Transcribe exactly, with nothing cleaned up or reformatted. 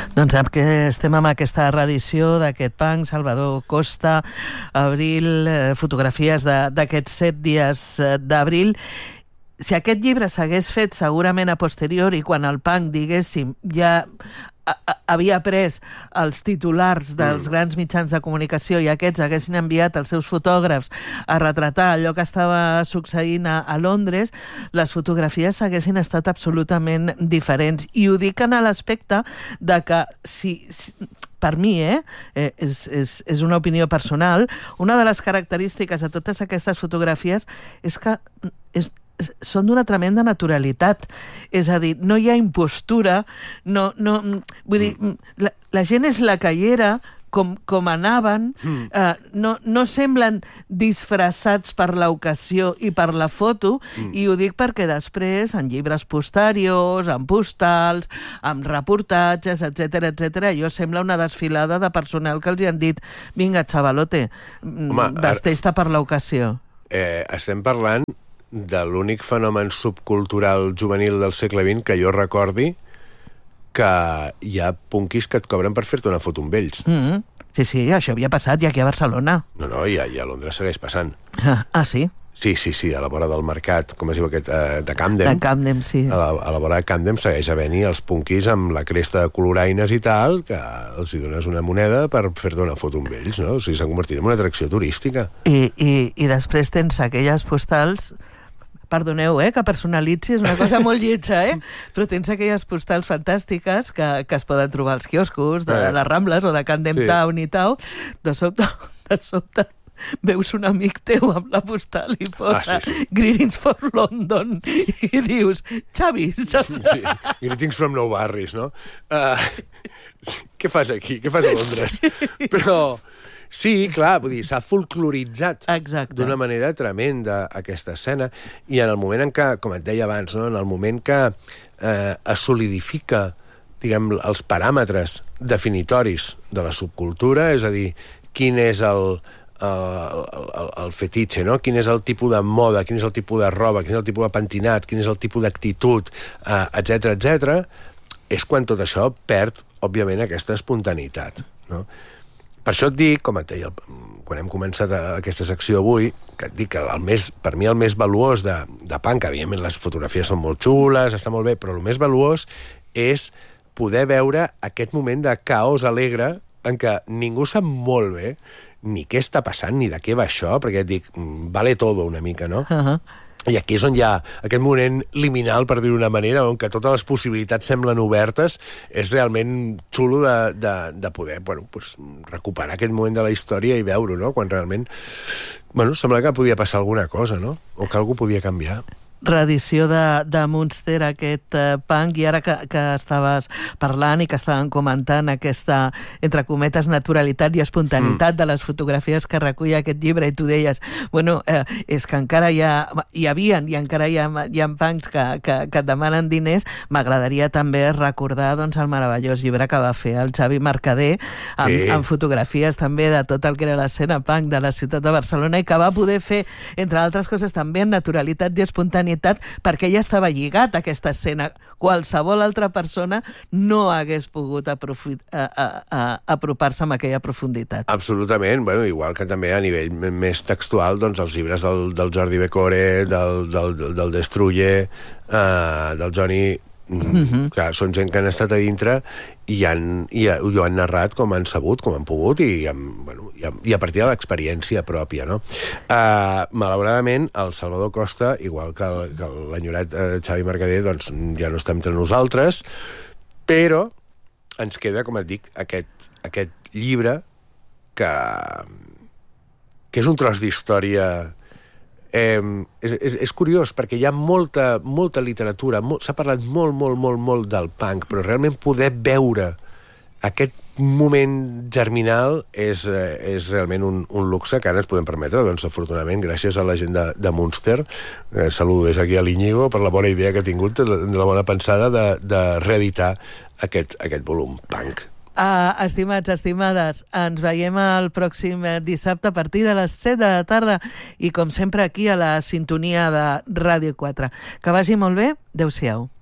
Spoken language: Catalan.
Doncs estem amb aquesta reedició d'aquest punk, Salvador Costa, Abril, eh, fotografies d'aquests set dies d'abril. Si aquest llibre s'hagués fet segurament a posteriori, quan el punk, diguéssim, ja havia pres els titulars dels grans mitjans de comunicació i aquests haguessin enviat els seus fotògrafs a retratar allò que estava succeint a, a Londres, les fotografies haguessin estat absolutament diferents. I ho dic en l'aspecte de que si... si per mi, eh? És, és, és una opinió personal, una de les característiques de totes aquestes fotografies és que és, són d'una tremenda naturalitat. És a dir, no hi ha impostura, no, no, vull dir, la, la gent és la que hi era, com, com anaven, mm. eh, no, no semblen disfressats per l'ocasió i per la foto, mm. i ho dic perquè després, en llibres posteriors, en postals, en reportatges, etcètera, etcètera, allò sembla una desfilada de personal que els hi han dit vinga, xavalote, vesteix-te per l'ocasió. Eh, estem parlant de l'únic fenomen subcultural juvenil del segle vint que jo recordi que hi ha punquis que et cobren per fer-te una foto amb ells. Mm-hmm. Sí, sí, això havia passat ja aquí a Barcelona. No, no, i a, i a Londres segueix passant. Ah, ah, sí? Sí, sí, sí, a la vora del mercat, com es diu aquest, uh, de Camden. De Camden, sí. A la, a la vora de Camden segueix havent-hi els punquis amb la cresta de coloraines i tal, que els hi dones una moneda per fer-te una foto amb ells, no? O sigui, s'ha convertit en una atracció turística. I, i, i després tens aquelles postals... Perdoneu, eh, que personalitzi, és una cosa molt lletja, eh? Però tens aquelles postals fantàstiques que, que es poden trobar als quioscos de eh. les Rambles o de Camden sí. Town i tal. De sobte, de sobte veus un amic teu amb la postal i posa ah, sí, sí. Greetings from London i dius, Xavi, saps? Sí, Greetings from Nou Barris, no? Uh, què fas aquí? Què fas a Londres? Però... Sí, clar, vull dir, s'ha folcloritzat d'una manera tremenda aquesta escena, i en el moment en què, com et deia abans, no? En el moment que eh, es solidifica, diguem, els paràmetres definitoris de la subcultura, és a dir, quin és el, el, el, el fetitxe, no? Quin és el tipus de moda, quin és el tipus de roba, quin és el tipus de pentinat, quin és el tipus d'actitud, eh, etcètera, etcètera, és quan tot això perd, òbviament, aquesta espontaneïtat, no? Per això et dic, com et deia, quan hem començat aquesta secció avui, que et dic que el més, per mi el més valuós de, de punk, evidentment les fotografies són molt xules, està molt bé, però el més valuós és poder veure aquest moment de caos alegre en què ningú sap molt bé ni què està passant, ni de què va això, perquè et dic, vale todo una mica, no? Uh-huh. I aquí és on hi ha aquest moment liminal, per dir-ho d'una manera, on que totes les possibilitats semblen obertes, és realment xulo de, de, de poder bueno, pues, recuperar aquest moment de la història i veure-ho, no? Quan realment bueno, sembla que podia passar alguna cosa, no? O que algú podia canviar. Reedició de, de Munster, aquest uh, punk, i ara que, que estaves parlant i que estaven comentant aquesta, entre cometes, naturalitat i espontaneïtat mm. de les fotografies que recull aquest llibre, i tu deies, bueno, eh, és que encara hi ha, hi havien i encara hi ha, hi ha punks que, que, que et demanen diners. M'agradaria també recordar doncs, el meravellós llibre que va fer el Xavi Mercader amb, sí. amb fotografies també de tot el que era l'escena punk de la ciutat de Barcelona, i que va poder fer, entre altres coses, també en naturalitat i espontaneïtat, perquè ja estava lligat a aquesta escena. Qualsevol altra persona no hagués pogut aprofit, a, a, a, apropar-se amb aquella profunditat. Absolutament. Bueno, igual que també a nivell més textual, doncs els llibres del, del Jordi Becore, del, del, del Destruye, uh, del Johnny... Mm-hmm. Clar, són gent que han estat a dintre i, han, i, i ho han narrat com han sabut, com han pogut, i, amb, bueno, i, amb, i a partir de l'experiència pròpia, no? Uh, malauradament, el Salvador Costa, igual que, que l'enyorat uh, Xavi Mercader, doncs ja no està entre nosaltres, però ens queda, com et dic, aquest, aquest llibre que, que és un tros d'història. Eh, és, és, és curiós, perquè hi ha molta, molta literatura, molt, s'ha parlat molt, molt, molt, molt del punk, però realment poder veure aquest moment germinal és, eh, és realment un, un luxe que ara ens podem permetre, doncs, afortunadament, gràcies a la gent de, de Munster. Eh, saludo des aquí a l'Iñigo per la bona idea que ha tingut, la, la bona pensada de, de reeditar aquest, aquest volum punk. Uh, estimats, estimades, ens veiem el pròxim dissabte a partir de les set de la tarda i com sempre aquí a la sintonia de Ràdio quatre. Que vagi molt bé, adeu-siau.